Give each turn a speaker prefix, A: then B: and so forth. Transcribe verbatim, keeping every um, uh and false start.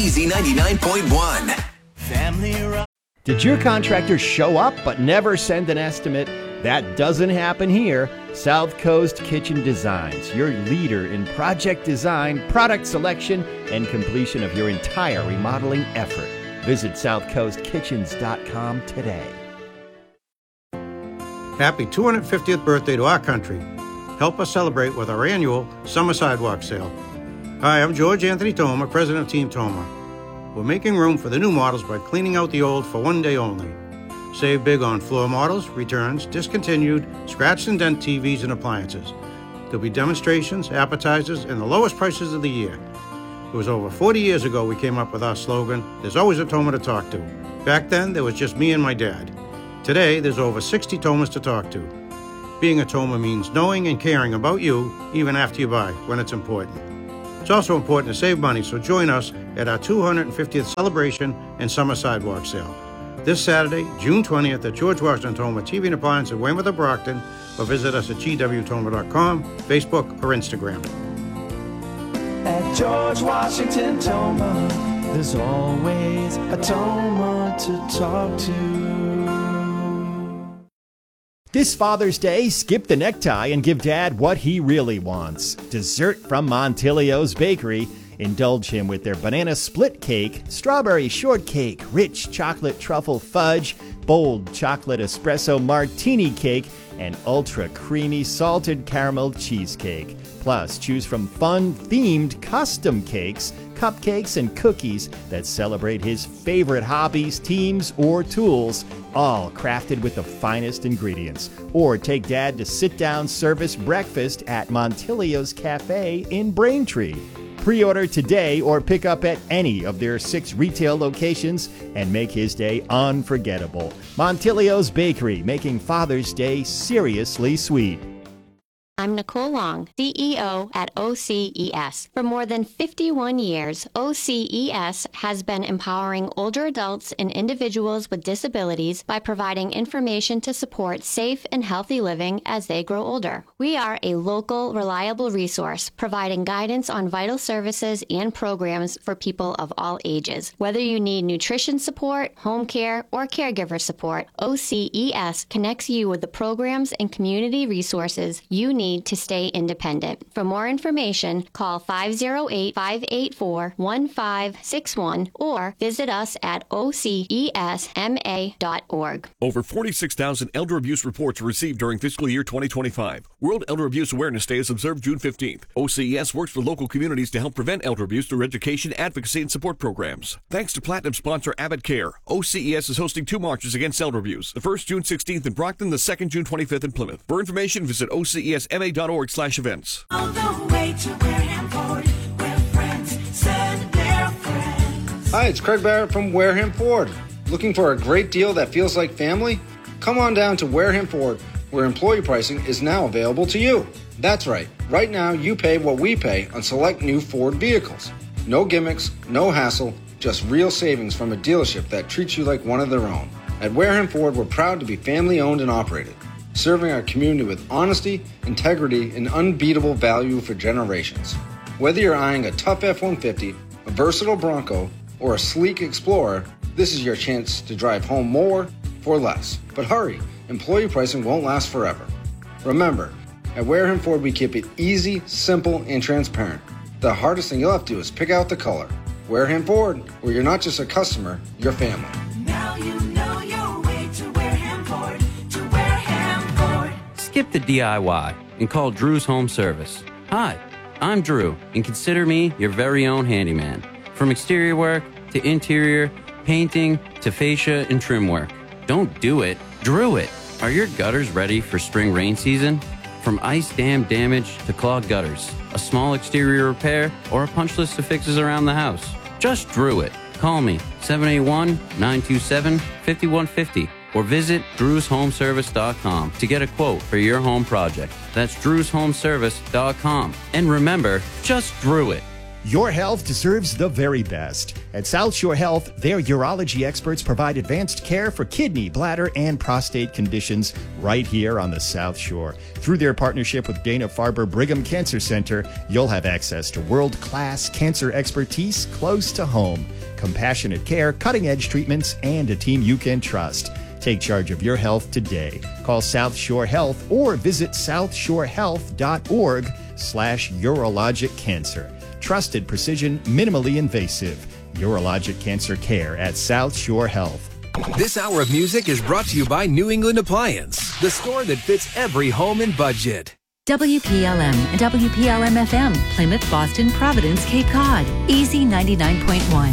A: Z ninety-nine point one.
B: Family.
C: Did your contractor show up but never send an estimate? That doesn't happen here. South Coast Kitchen Designs, your leader in project design, product selection, and completion of your entire remodeling effort. Visit south coast kitchens dot com today.
D: Happy two hundred fiftieth birthday to our country. Help us celebrate with our annual Summer Sidewalk Sale. Hi, I'm George Anthony Toma, president of Team Toma. We're making room for the new models by cleaning out the old for one day only. Save big on floor models, returns, discontinued, scratched and dent T Vs and appliances. There'll be demonstrations, appetizers, and the lowest prices of the year. It was over forty years ago we came up with our slogan, there's always a Toma to talk to. Back then, there was just me and my dad. Today, there's over sixty Tomas to talk to. Being a Toma means knowing and caring about you, even after you buy, when it's important. It's also important to save money, so join us at our two hundred fiftieth celebration and summer sidewalk sale. This Saturday, June twentieth at George Washington Toma T V and Appliance in Weymouth or Brockton, or visit us at G W Toma dot com, Facebook, or Instagram.
B: At George Washington Toma, there's always a Toma to talk to.
C: This Father's Day, skip the necktie and give Dad what he really wants. Dessert from Montilio's Bakery. Indulge him with their banana split cake, strawberry shortcake, rich chocolate truffle fudge, bold chocolate espresso martini cake, and ultra creamy salted caramel cheesecake. Plus, choose from fun-themed custom cakes, cupcakes, and cookies that celebrate his favorite hobbies, teams, or tools, all crafted with the finest ingredients. Or take Dad to sit-down service breakfast at Montilio's Cafe in Braintree. Pre-order today or pick up at any of their six retail locations and make his day unforgettable. Montilio's Bakery, making Father's Day seriously sweet.
E: I'm Nicole Long, C E O at O C E S. For more than fifty-one years, O C E S has been empowering older adults and individuals with disabilities by providing information to support safe and healthy living as they grow older. We are a local, reliable resource providing guidance on vital services and programs for people of all ages. Whether you need nutrition support, home care, or caregiver support, O C E S connects you with the programs and community resources you need to stay independent. For more information, call five oh eight, five eight four, one five six one or visit us at O C E S M A dot org.
F: Over forty-six thousand elder abuse reports were received during fiscal year twenty twenty-five. World Elder Abuse Awareness Day is observed June fifteenth. O C E S works with local communities to help prevent elder abuse through education, advocacy, and support programs. Thanks to Platinum sponsor Abbott Care, O C E S is hosting two marches against elder abuse. The first June sixteenth in Brockton, the second June twenty-fifth in Plymouth. For information, visit O C E S M A dot org slash events.
B: All the way to Wareham Ford, where friends send their friends.
G: Hi, it's Craig Barrett from Wareham Ford. Looking for a great deal that feels like family? Come on down to Wareham Ford, where employee pricing is now available to you. That's right. Right now, you pay what we pay on select new Ford vehicles. No gimmicks, no hassle, just real savings from a dealership that treats you like one of their own. At Wareham Ford, we're proud to be family-owned and operated, serving our community with honesty, integrity, and unbeatable value for generations. Whether you're eyeing a tough F one fifty, a versatile Bronco, or a sleek Explorer, this is your chance to drive home more for less. But hurry, employee pricing won't last forever. Remember, at Wareham Ford, we keep it easy, simple, and transparent. The hardest thing you'll have to do is pick out the color. Wareham Ford, where you're not just a customer, you're family.
B: Now you know your way to Wareham Ford, to Wareham Ford.
H: Skip the D I Y and call Drew's Home Service. Hi, I'm Drew, and consider me your very own handyman. From exterior work to interior, painting to fascia and trim work. Don't do it, Drew it. Are your gutters ready for spring rain season? From ice dam damage to clogged gutters, a small exterior repair, or a punch list of fixes around the house, just Drew it. Call me, seven eight one, nine two seven, five one five zero, or visit drews home service dot com to get a quote for your home project. That's drews home service dot com. And remember, just Drew it.
C: Your health deserves the very best. At South Shore Health, their urology experts provide advanced care for kidney, bladder, and prostate conditions right here on the South Shore. Through their partnership with Dana-Farber Brigham Cancer Center, you'll have access to world-class cancer expertise close to home. compassionate care, cutting-edge treatments, and a team you can trust. Take charge of your health today. Call South Shore Health or visit southshorehealth.org slash urologic cancer. Trusted precision, minimally invasive. Urologic cancer care at South Shore Health.
A: This hour of music is brought to you by New England Appliance, the store that fits every home and budget.
I: W P L M and W P L M F M, Plymouth, Boston, Providence, Cape Cod. Easy ninety-nine point one.